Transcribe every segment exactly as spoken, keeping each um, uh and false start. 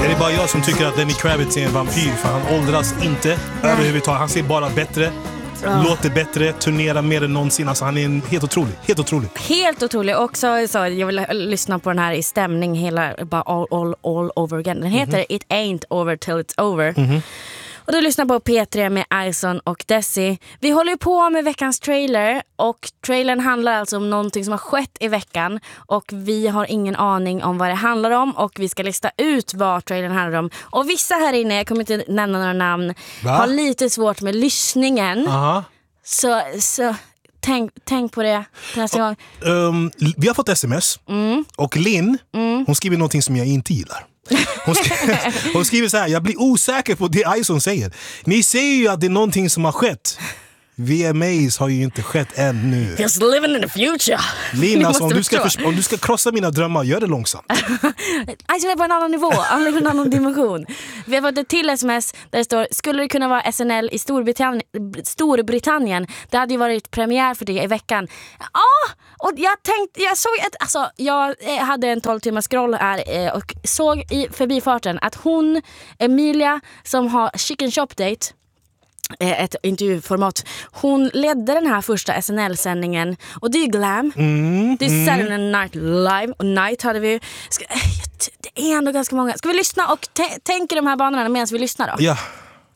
Är det bara jag som tycker att Lenny Kravitz är en vampyr? För han åldras inte överhuvudtaget. Han ser bara bättre, oh. låter bättre, turnerar mer än någonsin. Alltså han är en helt otrolig, helt otrolig. Helt otrolig. Och så, så jag vill lyssna på den här i stämning hela, bara all, all, all over again. Den heter mm-hmm. It Ain't Over Till It's Over. Mm-hmm. Och du lyssnar på P tre med Ison och Desi. Vi håller ju på med veckans trailer. Och trailern handlar alltså om någonting som har skett i veckan. Och vi har ingen aning om vad det handlar om. Och vi ska lista ut vad trailern handlar om. Och vissa här inne, jag kommer inte nämna några namn, Va? har lite svårt med lyssningen. Aha. Så, så tänk, tänk på det nästa gång. Um, vi har fått sms. Mm. Och Linn, mm. hon skriver någonting som jag inte gillar. Hon skriver, hon skriver så här: jag blir osäker på det Ison säger. Ni säger ju att det är någonting som har skett. V M As har ju inte skett ännu. Just living in the future. Lina, alltså, om, du ska förs- om du ska krossa mina drömmar, gör det långsamt. Ison är på en annan nivå, på en annan dimension. Vi har fått ett till sms där det står: skulle det kunna vara S N L i Storbritannien, Storbritannien? Det hade ju varit premiär för det i veckan. Ja, ah, och jag tänkte, jag såg ett, alltså, jag hade en tolv timmars scroll här och såg i förbifarten att hon, Emilia, som har Chicken Shop Date, ett intervjuformat, hon ledde den här första S N L-sändningen. Och det är ju glam. mm, Det är mm. Saturday Night Live. Och Night hade vi. Ska, det är ändå ganska många. Ska vi lyssna och t- tänka de här banorna medan vi lyssnar då? Ja.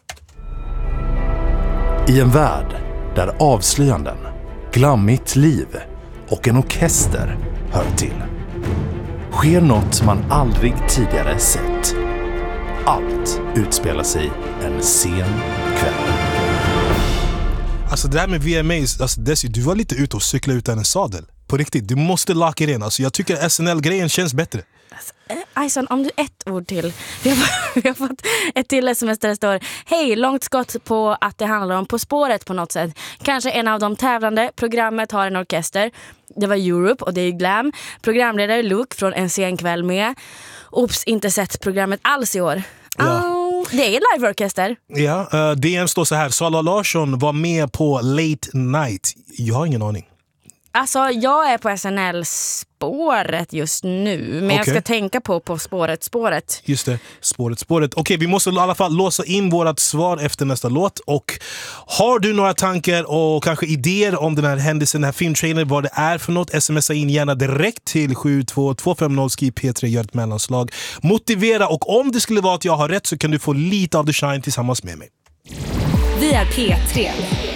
I en värld där avslöjanden, glammigt liv och en orkester hör till, sker något man aldrig tidigare sett. Allt utspelar sig en sen kväll. Alltså det där med V M As, alltså Desi, du var lite ute och cykla utan en sadel. På riktigt, du måste locka in. Alltså jag tycker S N L-grejen känns bättre. Ison, om du ett ord till. Vi har, vi har fått ett till sms där det står: hej, långt skott på att det handlar om På spåret på något sätt. Kanske en av de tävlande. Programmet har en orkester. Det var Europe och det är glam. Programledare Luke från En sen kväll med. Oops, inte sett programmet alls i år. Ja. Oh, det är liveorkester. Ja, uh, D M står så här: Sara Larsson var med på Late Night. Jag har ingen aning. Alltså jag är på S N L-spåret just nu. Men okay. jag ska tänka på På spåret, spåret. Just det, spåret, spåret. Okej, okay, vi måste i alla fall låsa in vårat svar efter nästa låt. Och har du några tankar och kanske idéer om den här händelsen, den här filmtrailern, vad det är för något, smsa in gärna direkt till sju två två fem noll, skriv P tre, gör ett mellanslag. Motivera, och om det skulle vara att jag har rätt så kan du få lite av the shine tillsammans med mig. Vi är P tre.